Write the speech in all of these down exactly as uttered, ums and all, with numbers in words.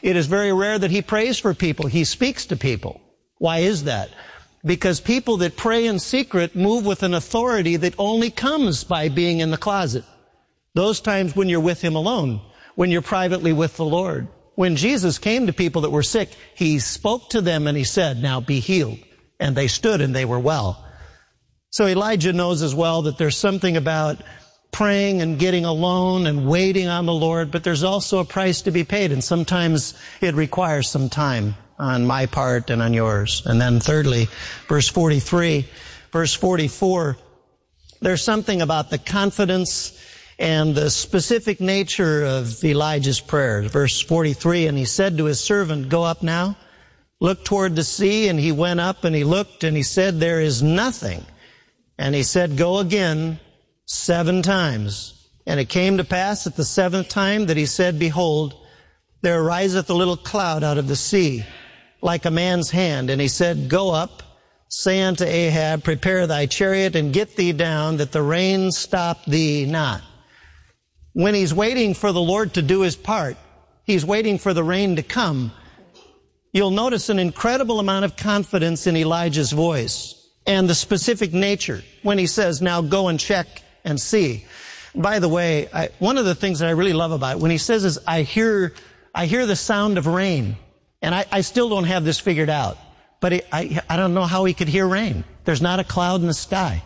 it is very rare that he prays for people. He speaks to people. Why is that? Because people that pray in secret move with an authority that only comes by being in the closet. Those times when you're with him alone, when you're privately with the Lord. When Jesus came to people that were sick, he spoke to them and he said, now be healed. And they stood and they were well. So Elijah knows as well that there's something about praying and getting alone and waiting on the Lord, but there's also a price to be paid, and sometimes it requires some time on my part and on yours. And then thirdly, verse forty-three, verse forty-four, there's something about the confidence and the specific nature of Elijah's prayers. Verse forty-three, and he said to his servant, go up now, look toward the sea. And he went up and he looked and he said, there is nothing. And he said, go again seven times. And it came to pass at the seventh time that he said, behold, there ariseth a little cloud out of the sea, like a man's hand. And he said, go up, say unto Ahab, prepare thy chariot and get thee down, that the rain stop thee not. When he's waiting for the Lord to do his part, he's waiting for the rain to come. You'll notice an incredible amount of confidence in Elijah's voice and the specific nature when he says, now go and check and see. By the way, I, one of the things that I really love about it, when he says is, I hear, I hear the sound of rain. And I, I still don't have this figured out. But it, I, I don't know how he could hear rain. There's not a cloud in the sky.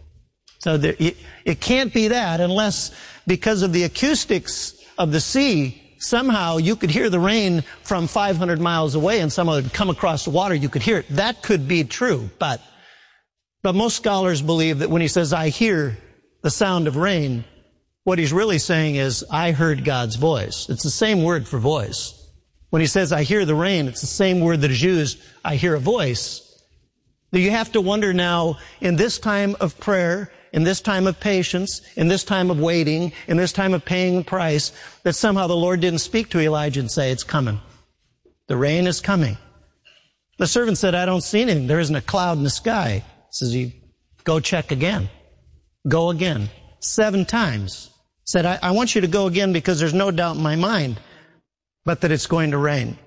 So there, it, it can't be that unless, because of the acoustics of the sea, somehow you could hear the rain from five hundred miles away and somehow it would come across the water, you could hear it. That could be true. But, but most scholars believe that when he says, I hear the sound of rain, what he's really saying is, I heard God's voice. It's the same word for voice. When he says, I hear the rain, it's the same word that is used, I hear a voice. You have to wonder now, in this time of prayer, in this time of patience, in this time of waiting, in this time of paying the price, that somehow the Lord didn't speak to Elijah and say, it's coming. The rain is coming. The servant said, I don't see anything. There isn't a cloud in the sky. He says, you go check again. Go again. Seven times. Said, I, I want you to go again because there's no doubt in my mind but that it's going to rain.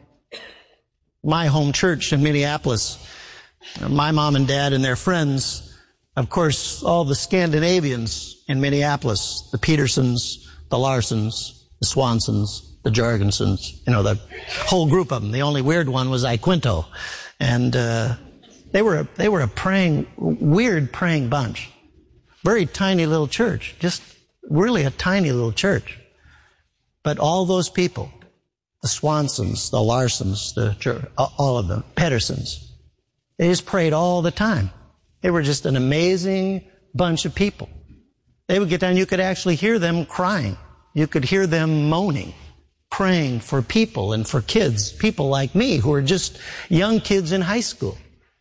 My home church in Minneapolis, my mom and dad and their friends, of course, all the Scandinavians in Minneapolis, the Petersons, the Larsons, the Swansons, the Jorgensons, you know, the whole group of them. The only weird one was Iquinto. And uh, they were a, they were a praying, weird praying bunch. Very tiny little church, just really a tiny little church. But all those people, the Swansons, the Larsons, the all of them, Pedersons, they just prayed all the time. They were just an amazing bunch of people. They would get down, you could actually hear them crying. You could hear them moaning, praying for people and for kids, people like me who are just young kids in high school.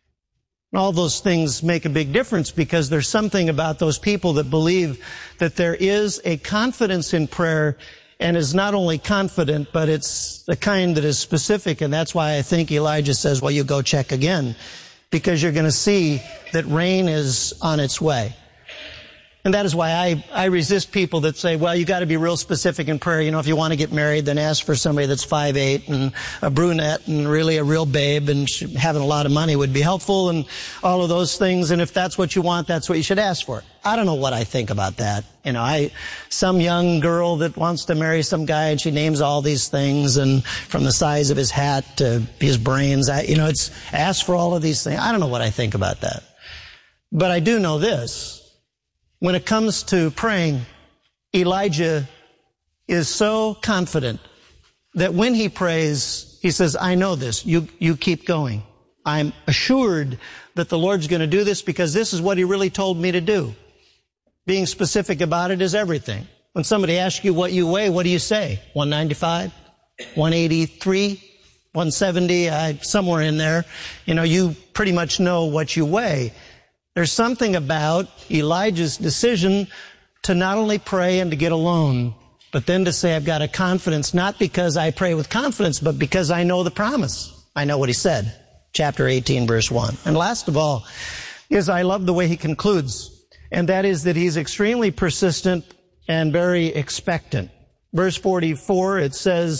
And all those things make a big difference because there's something about those people that believe that there is a confidence in prayer, and is not only confident, but it's the kind that is specific. And that's why I think Elijah says, well, you go check again, because you're going to see that rain is on its way. And that is why I, I resist people that say, well, you got to be real specific in prayer. You know, if you want to get married, then ask for somebody that's five eight and a brunette and really a real babe, and having a lot of money would be helpful, and all of those things. And if that's what you want, that's what you should ask for. I don't know what I think about that. You know, I, some young girl that wants to marry some guy and she names all these things, and from the size of his hat to his brains, I, you know, it's ask for all of these things. I don't know what I think about that. But I do know this. When it comes to praying, Elijah is so confident that when he prays, he says, I know this. You, you keep going. I'm assured that the Lord's going to do this because this is what he really told me to do. Being specific about it is everything. When somebody asks you what you weigh, what do you say? one ninety-five? one eighty-three? one seventy? I, somewhere in there. You know, you pretty much know what you weigh. There's something about Elijah's decision to not only pray and to get alone, but then to say, I've got a confidence, not because I pray with confidence, but because I know the promise. I know what he said. Chapter eighteen, verse one. And last of all, is I love the way he concludes. And that is that he's extremely persistent and very expectant. Verse forty-four, it says,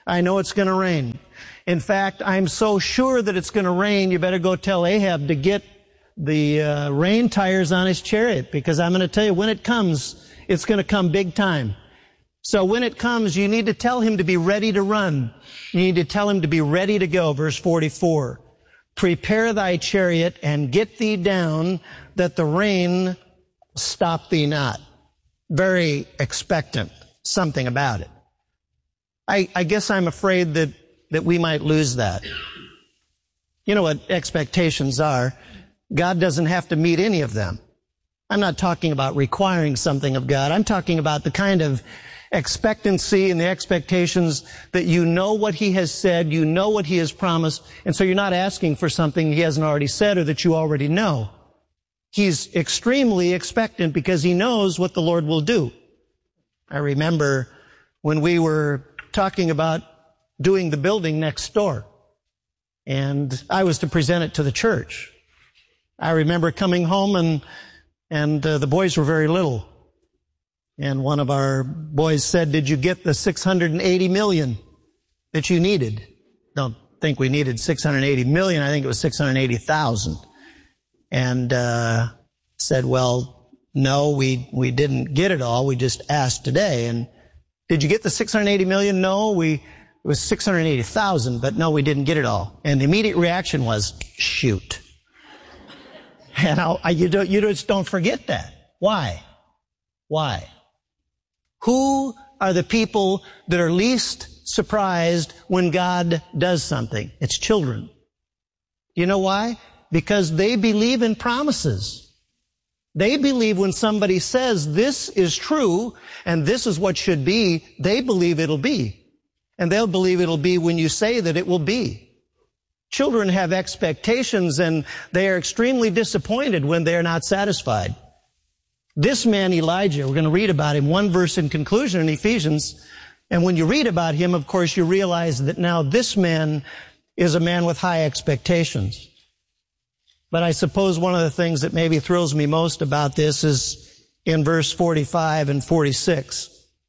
I know it's going to rain. In fact, I'm so sure that it's going to rain, you better go tell Ahab to get the uh, rain tires on his chariot, because I'm going to tell you, when it comes, it's going to come big time. So when it comes, you need to tell him to be ready to run. You need to tell him to be ready to go. Verse forty-four. Prepare thy chariot and get thee down, that the rain stop thee not. Very expectant, something about it. I, I guess I'm afraid that, that we might lose that. You know what expectations are. God doesn't have to meet any of them. I'm not talking about requiring something of God. I'm talking about the kind of expectancy and the expectations that you know what He has said, you know what He has promised, and so you're not asking for something He hasn't already said or that you already know. He's extremely expectant because He knows what the Lord will do. I remember when we were talking about doing the building next door, and I was to present it to the church. I remember coming home and and uh, the boys were very little. And one of our boys said, "Did you get the six hundred eighty million that you needed?" Don't think we needed six hundred eighty million. I think it was six hundred eighty thousand. And uh said, "Well, no, we we didn't get it all. We just asked today." And "Did you get the six hundred eighty million? No, we it was six hundred eighty thousand, but no, we didn't get it all." And the immediate reaction was, "Shoot." And I, I, you don't you just don't forget that. Why? Why? Who are the people that are least surprised when God does something? It's children. You know why? Because they believe in promises. They believe when somebody says this is true and this is what should be, they believe it'll be. And they'll believe it'll be when you say that it will be. Children have expectations and they are extremely disappointed when they are not satisfied. This man Elijah, we're going to read about him, one verse in conclusion in Ephesians. And when you read about him, of course, you realize that now this man is a man with high expectations. But I suppose one of the things that maybe thrills me most about this is in verse forty-five and forty-six.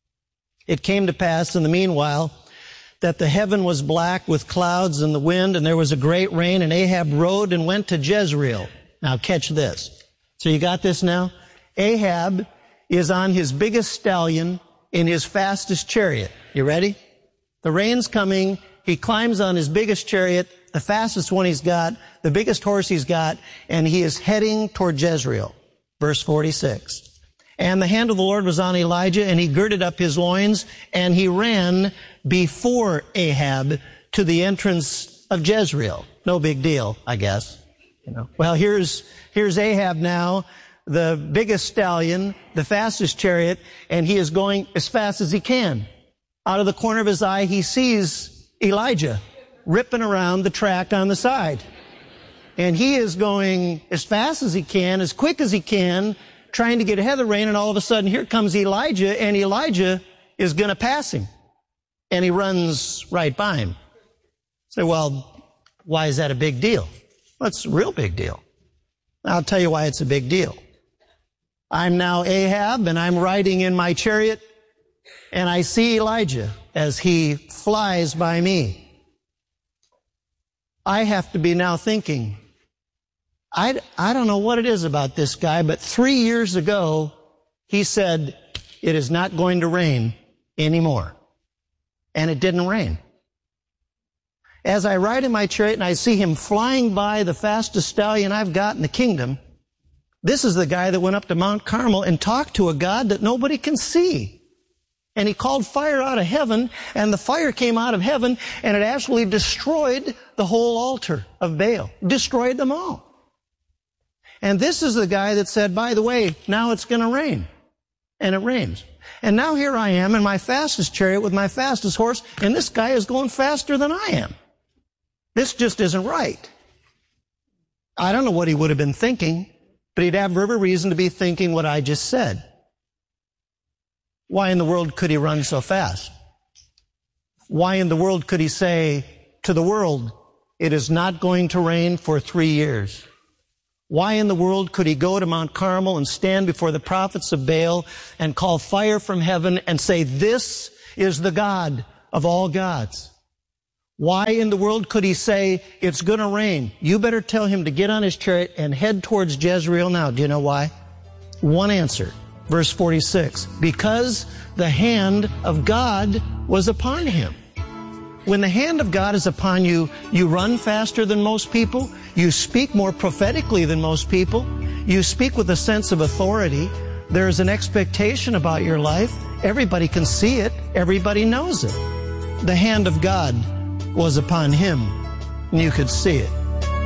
It came to pass in the meanwhile that the heaven was black with clouds and the wind, and there was a great rain, and Ahab rode and went to Jezreel. Now catch this. So you got this now? Ahab is on his biggest stallion in his fastest chariot. You ready? The rain's coming. He climbs on his biggest chariot, the fastest one he's got, the biggest horse he's got, and he is heading toward Jezreel. Verse forty-six. And the hand of the Lord was on Elijah, and he girded up his loins, and he ran before Ahab to the entrance of Jezreel. No big deal, I guess. You know. Well, here's here's Ahab now, the biggest stallion, the fastest chariot, and he is going as fast as he can. Out of the corner of his eye, he sees Elijah ripping around the track on the side. And he is going as fast as he can, as quick as he can, trying to get ahead of the rain, and all of a sudden here comes Elijah, and Elijah is going to pass him. And he runs right by him. Say, well, why is that a big deal? Well, it's a real big deal. I'll tell you why it's a big deal. I'm now Ahab, and I'm riding in my chariot, and I see Elijah as he flies by me. I have to be now thinking, I, I don't know what it is about this guy, but three years ago, he said, it is not going to rain anymore. And it didn't rain. As I ride in my chariot and I see him flying by the fastest stallion I've got in the kingdom, this is the guy that went up to Mount Carmel and talked to a God that nobody can see. And he called fire out of heaven, and the fire came out of heaven, and it actually destroyed the whole altar of Baal. Destroyed them all. And this is the guy that said, by the way, now it's going to rain. And it rains. And now here I am in my fastest chariot with my fastest horse, and this guy is going faster than I am. This just isn't right. I don't know what he would have been thinking, but he'd have every reason to be thinking what I just said. Why in the world could he run so fast? Why in the world could he say to the world, it is not going to rain for three years? Why in the world could he go to Mount Carmel and stand before the prophets of Baal and call fire from heaven and say, this is the God of all gods. Why in the world could he say, it's going to rain? You better tell him to get on his chariot and head towards Jezreel now. Do you know why? One answer. Verse forty-six. Because the hand of God was upon him. When the hand of God is upon you, you run faster than most people. You speak more prophetically than most people. You speak with a sense of authority. There's an expectation about your life. Everybody can see it. Everybody knows it. The hand of God was upon him, and you could see it.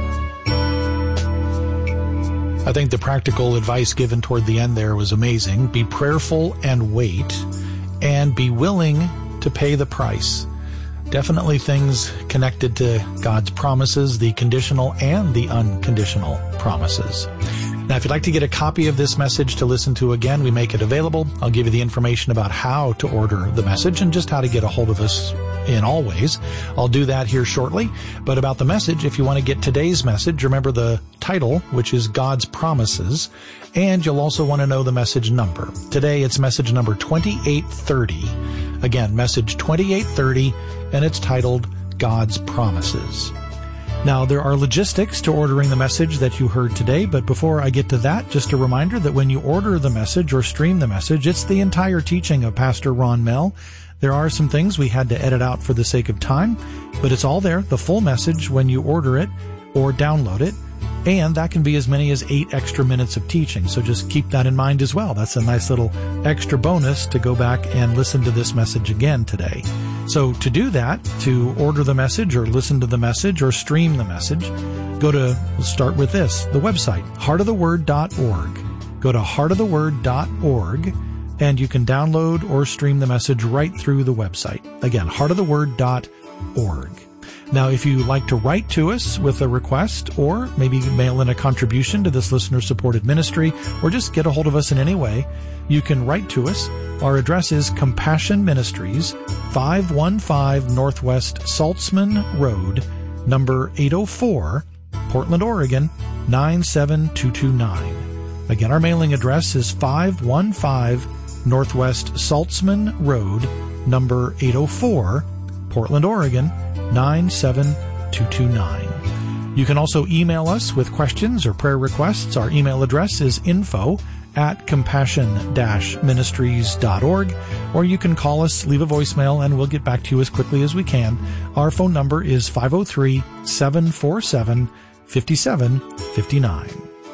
I think the practical advice given toward the end there was amazing. Be prayerful and wait, and be willing to pay the price. Definitely things connected to God's promises, the conditional and the unconditional promises. Now, if you'd like to get a copy of this message to listen to again, we make it available. I'll give you the information about how to order the message and just how to get a hold of us in all ways. I'll do that here shortly. But about the message, if you want to get today's message, remember the title, which is God's Promises, and you'll also want to know the message number. Today, it's message number twenty-eight thirty. Again, message twenty-eight thirty, and it's titled God's Promises. Now, there are logistics to ordering the message that you heard today, but before I get to that, just a reminder that when you order the message or stream the message, it's the entire teaching of Pastor Ron Mell. There are some things we had to edit out for the sake of time, but it's all there, the full message, when you order it or download it, and that can be as many as eight extra minutes of teaching, so just keep that in mind as well. That's a nice little extra bonus to go back and listen to this message again today. So to do that, to order the message or listen to the message or stream the message, go to, let's start with this, the website, heart of the word dot org. Go to heart of the word dot org, and you can download or stream the message right through the website. Again, heart of the word dot org. Now, if you like to write to us with a request or maybe mail in a contribution to this listener-supported ministry or just get a hold of us in any way, you can write to us. Our address is Compassion Ministries, five one five Northwest Saltzman Road, number eight oh four, Portland, Oregon, nine seven two two nine. Again, our mailing address is five one five Northwest Saltzman Road, number eight oh four, Portland, Oregon, nine seven two two nine. You can also email us with questions or prayer requests. Our email address is info at compassion dash ministries dot org, or you can call us, leave a voicemail, and we'll get back to you as quickly as we can. Our phone number is five oh three, seven four seven, five seven five nine.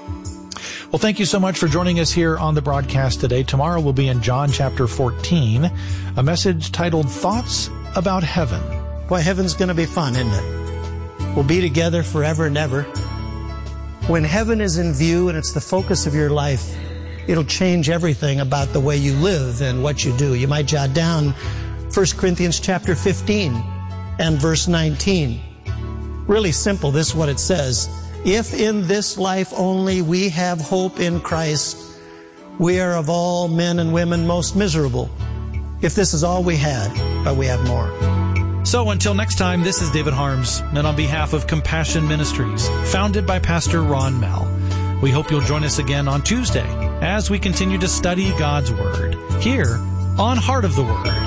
Well, thank you so much for joining us here on the broadcast today. Tomorrow we'll be in John chapter fourteen, a message titled Thoughts About Heaven. Boy, heaven's going to be fun, isn't it? We'll be together forever and ever. When heaven is in view and it's the focus of your life, it'll change everything about the way you live and what you do. You might jot down First Corinthians chapter fifteen and verse nineteen. Really simple, this is what it says. If in this life only we have hope in Christ, we are of all men and women most miserable. If this is all we had, but we have more. So until next time, this is David Harms, and on behalf of Compassion Ministries, founded by Pastor Ron Mell, we hope you'll join us again on Tuesday as we continue to study God's Word here on Heart of the Word.